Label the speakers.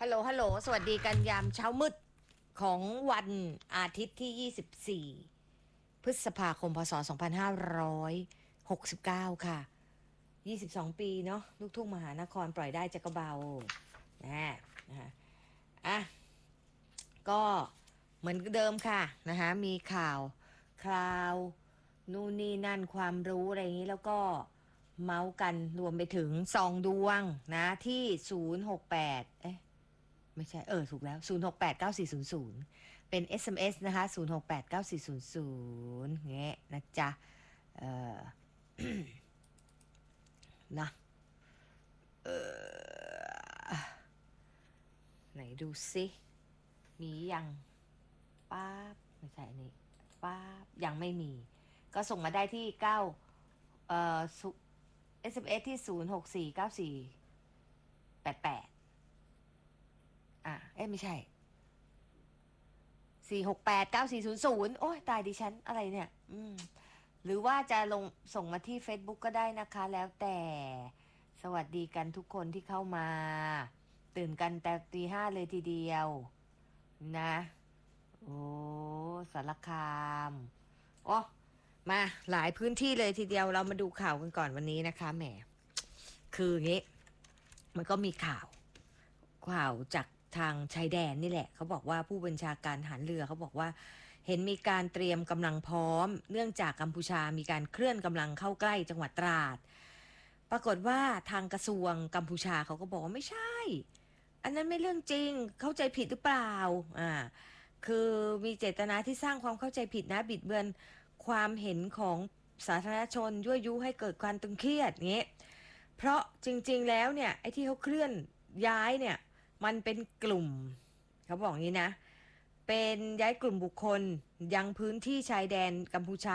Speaker 1: ลฮัลโหลสวัสดีกันยามเช้ามืดของวันอาทิตย์ที่ 24 พฤษภาคม พศ 2569 ค่ะ 22 ปีเนาะลูกทุ่งมหานครปล่อยได้จะกระเบานะฮะอ่ะก็เหมือนเดิมค่ะนะคะมีข่าวคราวนู่นนี่นั่นความรู้อะไรอย่างนี้แล้วก็เมาส์กันรวมไปถึงซองดวงนะที่068ไม่ใช่ถูกแล้ว068940เป็น SMS นะคะ068940เงี้ยนะจ๊ะเอ่อ นะไหนดูซิมียังป๊าบไม่ใช่นี่ป๊าบยังไม่มีก็ส่งมาได้ที่9SMS ที่06494888ไม่ใช่4689400โอ้ยตายดิฉันอะไรเนี่ยหรือว่าจะส่งมาที่ Facebook ก็ได้นะคะแล้วแต่สวัสดีกันทุกคนที่เข้ามาตื่นกันแต่ตี 5เลยทีเดียวนะโอ้สารคามโอ้มาหลายพื้นที่เลยทีเดียวเรามาดูข่าวกันก่อนวันนี้นะคะแหมคืออย่างงี้มันก็มีข่าวจากทางชายแดนนี่แหละเขาบอกว่าผู้บัญชาการทหารเรือเขาบอกว่าเห็นมีการเตรียมกำลังพร้อมเนื่องจากกัมพูชามีการเคลื่อนกำลังเข้าใกล้จังหวัดตราดปรากฏว่าทางกระทรวงกัมพูชาเขาก็บอกว่าไม่ใช่อันนั้นไม่เรื่องจริงเข้าใจผิดหรือเปล่าคือมีเจตนาที่สร้างความเข้าใจผิดนะบิดเบือนความเห็นของสาธารณชนยั่วยุให้เกิดความตึงเครียดเงี้ยเพราะจริงๆแล้วเนี่ยไอ้ที่เขาเคลื่อนย้ายเนี่ยมันเป็นกลุ่มเขาบอกงี้นะเป็นย้ายกลุ่มบุคคลยังพื้นที่ชายแดนกัมพูชา